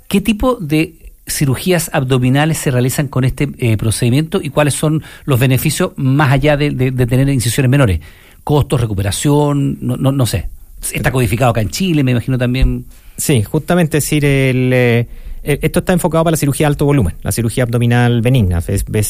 ¿Qué tipo de cirugías abdominales se realizan con este procedimiento y cuáles son los beneficios más allá de tener incisiones menores? ¿Costos, recuperación? No sé. Está codificado acá en Chile, me imagino también. Sí, justamente decir, esto está enfocado para la cirugía de alto volumen, la cirugía abdominal benigna,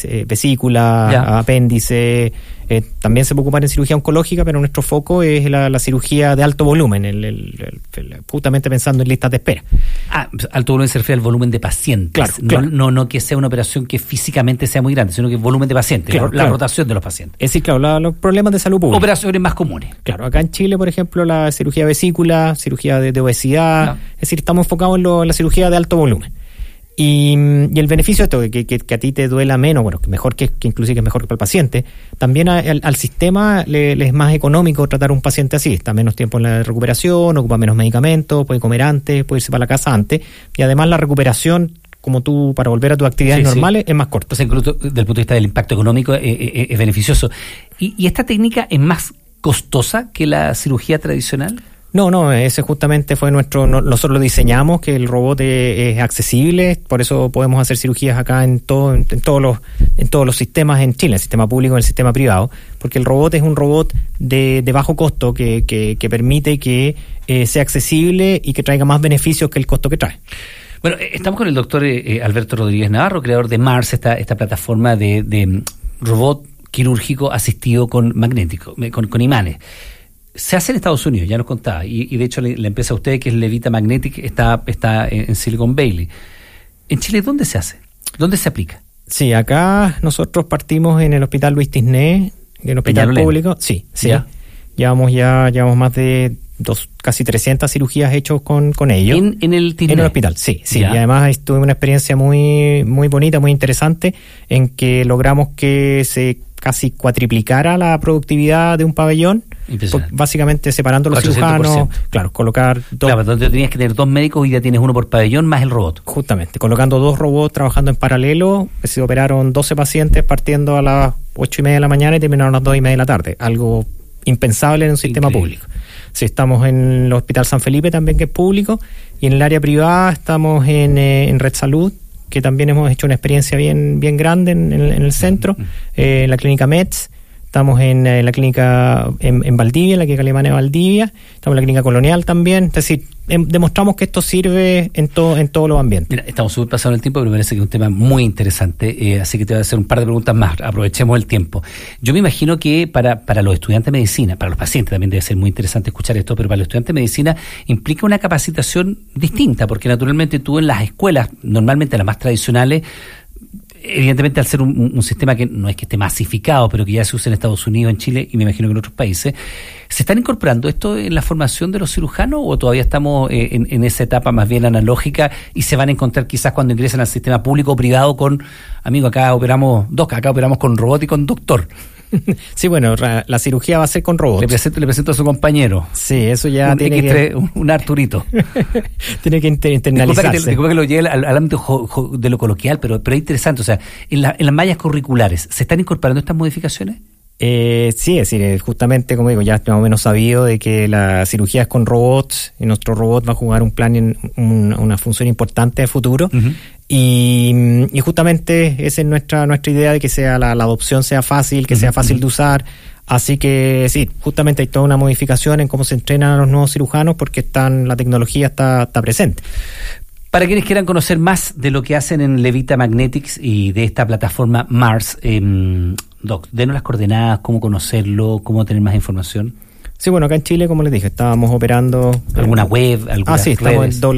vesícula, apéndice. También se puede ocupar en cirugía oncológica, pero nuestro foco es la cirugía de alto volumen, justamente pensando en listas de espera. Alto volumen se refiere al volumen de pacientes. Claro. No que sea una operación que físicamente sea muy grande, sino que el volumen de pacientes, la rotación de los pacientes. Es decir, claro, los problemas de salud pública. Operaciones más comunes. Claro, acá en Chile, por ejemplo, la cirugía vesícula, cirugía de obesidad, es decir, estamos enfocados en la cirugía de alto volumen. Y el beneficio de esto, que a ti te duela menos, bueno, que inclusive que es mejor que para el paciente, también al sistema le es más económico tratar a un paciente así, está menos tiempo en la recuperación, ocupa menos medicamentos, puede comer antes, puede irse para la casa antes, y además la recuperación, como tú, para volver a tus actividades normales, es más corta. O sea, incluso desde el punto de vista del impacto económico es beneficioso. ¿Y esta técnica es más costosa que la cirugía tradicional? No, ese justamente fue nosotros lo diseñamos, que el robot es accesible, por eso podemos hacer cirugías acá en todos los sistemas en Chile, el sistema público y el sistema privado, porque el robot es un robot de bajo costo que permite que sea accesible y que traiga más beneficios que el costo que trae. Bueno, estamos con el doctor Alberto Rodríguez Navarro, creador de Mars, esta plataforma de robot quirúrgico asistido con magnético, con imanes. Se hace en Estados Unidos, ya nos contaba, y de hecho la empresa de ustedes, que es Levita Magnetic, está en Silicon Valley. ¿En Chile dónde se hace? ¿Dónde se aplica? Sí, acá nosotros partimos en el Hospital Luis Tisné, en el hospital público. Sí. ¿Ya? Llevamos más de casi 300 cirugías hechas con ellos. ¿En el Tisné? En el hospital, sí. ¿Ya? Y además tuve una experiencia muy, muy bonita, muy interesante, en que logramos que se casi cuatriplicara la productividad de un pabellón, básicamente separando los cirujanos, colocar dos. Claro, donde tenías que tener 2 médicos y ya tienes uno por pabellón más el robot. Justamente, colocando 2 robots trabajando en paralelo, se operaron 12 pacientes partiendo a las 8:30 de la mañana y terminaron a las 2:30 de la tarde, algo impensable en un sistema público. Sí, estamos en el Hospital San Felipe también, que es público, y en el área privada estamos en Red Salud, que también hemos hecho una experiencia bien grande en el centro, en la clínica METS, estamos en la clínica en Valdivia, en la clínica alemana de Valdivia, estamos en la clínica colonial también, es decir, demostramos que esto sirve en todos los ambientes. Mira, estamos súper pasados el tiempo, pero me parece que es un tema muy interesante, así que te voy a hacer un par de preguntas más, aprovechemos el tiempo. Yo me imagino que para los estudiantes de medicina, para los pacientes también debe ser muy interesante escuchar esto, pero para los estudiantes de medicina implica una capacitación distinta, porque naturalmente tú en las escuelas, normalmente las más tradicionales, evidentemente al ser un sistema que no es que esté masificado, pero que ya se usa en Estados Unidos, en Chile y me imagino que en otros países, ¿se están incorporando esto en la formación de los cirujanos o todavía estamos en esa etapa más bien analógica y se van a encontrar quizás cuando ingresen al sistema público o privado con, amigo, acá operamos con robot y con doctor? Sí, bueno, la cirugía va a ser con robots. Le presento a su compañero. Sí, eso ya tiene un Arturito. Tiene que internalizarse. Disculpa que lo lleve al ámbito de lo coloquial, pero es interesante. O sea, en las mallas curriculares, ¿se están incorporando estas modificaciones? Sí, es decir, justamente, como digo, ya más o menos sabido de que la cirugía es con robots y nuestro robot va a jugar una función importante de futuro. Uh-huh. Y justamente esa es nuestra idea, de que la adopción sea fácil, que sea fácil de usar. Así que sí, justamente hay toda una modificación en cómo se entrenan a los nuevos cirujanos, porque la tecnología está presente. Para quienes quieran conocer más de lo que hacen en Levita Magnetics y de esta plataforma Mars, Doc, denos las coordenadas, cómo conocerlo, cómo tener más información. Sí, bueno, acá en Chile, como les dije, estábamos operando... ¿Alguna web? ¿Algunas redes? Estamos en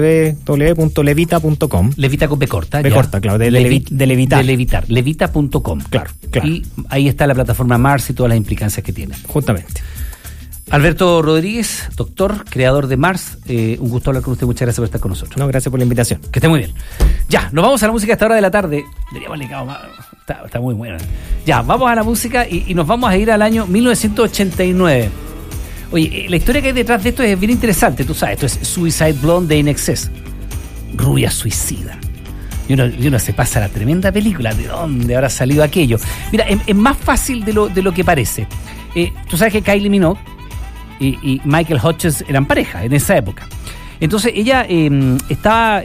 www.levita.com. Levita con B corta. B corta, claro, de levitar. De levitar, levita.com. Claro. Y ahí está la plataforma Mars y todas las implicancias que tiene. Justamente. Alberto Rodríguez, doctor, creador de Mars, un gusto hablar con usted, muchas gracias por estar con nosotros. No, gracias por la invitación. Que esté muy bien. Ya, nos vamos a la música a esta hora de la tarde. Está muy buena. Ya, vamos a la música y nos vamos a ir al año 1989. Oye, la historia que hay detrás de esto es bien interesante, tú sabes, esto es Suicide Blonde de INXS. Rubia suicida. Y uno se pasa la tremenda película, ¿de dónde habrá salido aquello? Mira, es más fácil de lo que parece. Tú sabes que Kylie Minogue y Michael Hutchence eran pareja en esa época. Entonces ella estaba